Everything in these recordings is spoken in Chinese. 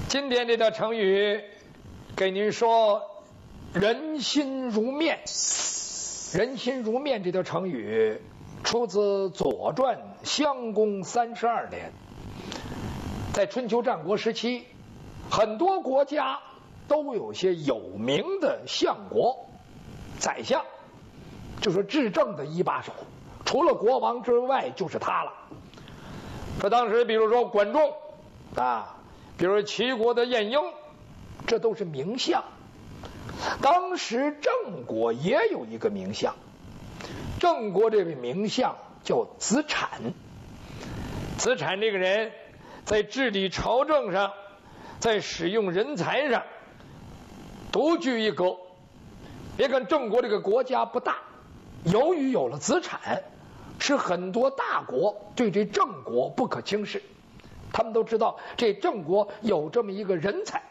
今天这条成语，给您说“人心如面”。人心如面这条成语出自《左传》襄公32年。在春秋战国时期，很多国家都有些有名的相国、宰相，就说治政的一把手，除了国王之外就是他了。说当时，比如说管仲啊，比如齐国的晏婴，这都是名相。当时郑国也有一个名相，郑国这位名相叫子产。子产这个人在治理朝政上，在使用人才上独具一格。别看郑国这个国家不大，由于有了子产，使很多大国对这郑国不可轻视。他们都知道这郑国有这么一个人才。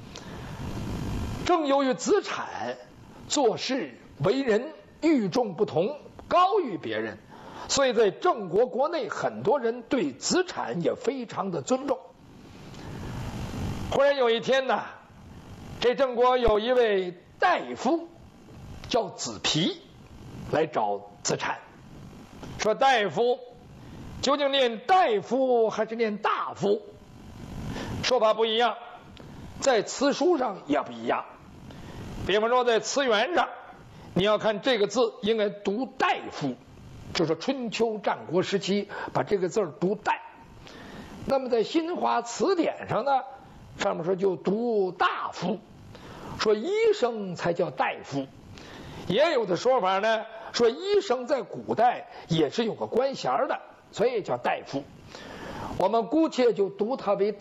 正由于子产做事为人与众不同，高于别人，所以在郑国国内很多人对子产也非常的尊重。忽然有一天呢，这郑国有一位大夫叫子皮来找子产，说大夫究竟念大夫还是念大夫？说法不一样，在词书上也不一样。比方说在词源上，你要看这个字应该读大夫，就是春秋战国时期把这个字读大。那么在新华词典上呢，上面说就读大夫，说医生才叫大夫。也有的说法呢，说医生在古代也是有个官衔的，所以叫大夫。我们姑且就读他为